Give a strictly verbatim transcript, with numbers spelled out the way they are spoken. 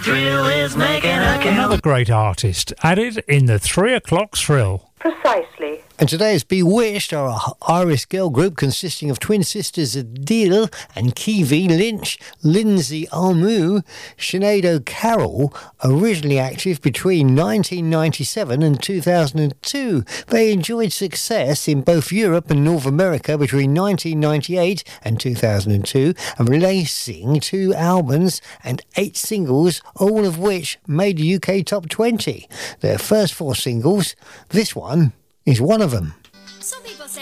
Thrill is making a kill. Another great artist added in the three o'clock thrill. Precisely. And today is Bewitched, our Irish girl group consisting of twin sisters Adele and Kiwi Lynch, Lindsay Almu, Sinead O'Carroll, originally active between nineteen ninety-seven and two thousand two. They enjoyed success in both Europe and North America between nineteen ninety-eight and two thousand two, and releasing two albums and eight singles, all of which made the U K top twenty. Their first four singles, this one is one of them.